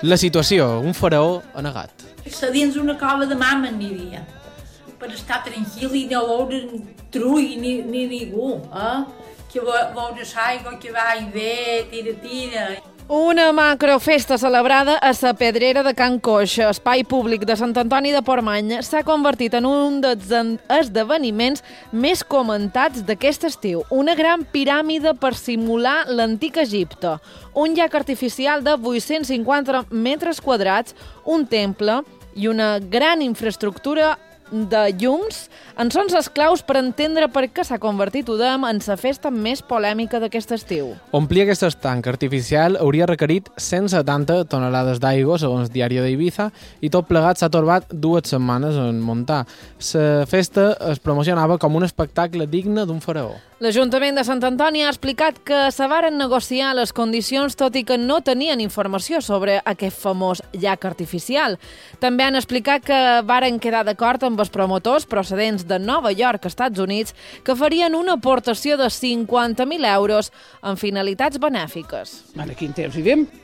La situació, un faraó anegat. Se dins una cova de mama aniria, per estar tranquil i no veure trull ni ningú, que veure l'aigua que va i ve, tira. Una macrofesta celebrada a la Pedrera de Can Coix, espai públic de Sant Antoni de Portmany, s'ha convertit en un dels esdeveniments més comentats d'aquest estiu. Una gran piràmide per simular l'antic Egipte, un llac artificial de 850 metres quadrats, un temple i una gran infraestructura de llums en són les claus per entendre per què s'ha convertit Udem en la festa més polèmica d'aquest estiu. Omplir aquest estanc artificial hauria requerit 170 tonelades d'aigua, segons Diari d'Ibiza, i tot plegat s'ha torbat 2 setmanes en muntar. La festa es promocionava com un espectacle digne d'un faraó. L'Ajuntament de Sant Antoni ha explicat que se varen negociar les condicions tot i que no tenien informació sobre aquest famós llac artificial. També han explicat que varen quedar d'acord amb els promotors procedents de Nova York, Estats Units, que farien una aportació de 50.000 euros en finalitats benèfiques. Ara, quin temps vivim?